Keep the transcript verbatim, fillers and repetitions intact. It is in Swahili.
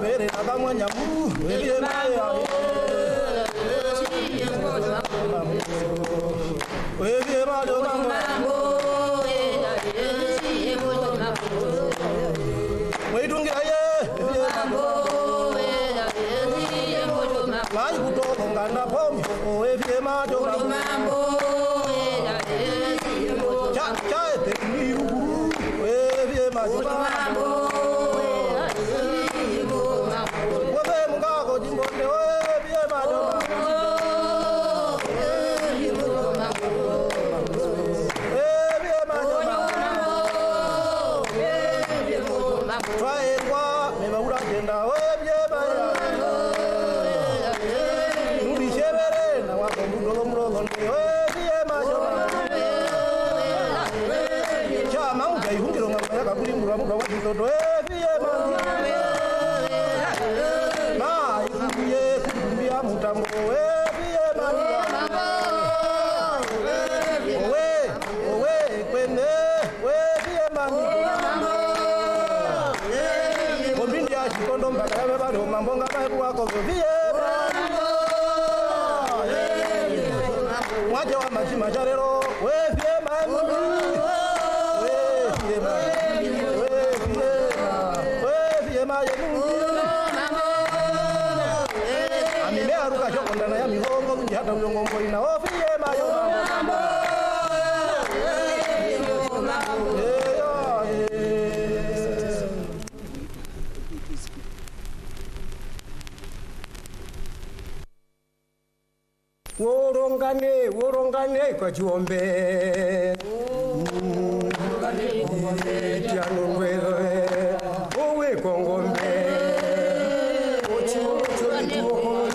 bere akamwa nyamu ebye maya ebye majo mambo weitungira ye ebye mambo lai kutoka ngana pombo ebye majo mambo cha cha te miru ebye majo mambo wobe mungako jimbonde ebye majo Mambonga babu wako vie mwaje wa majima jarero we vie mami we vie mami we vie we vie mami amime aruka chokonda na ya migongo njata mlongombo ina o vie mayo mambo Worongane, worongane kwa juombe.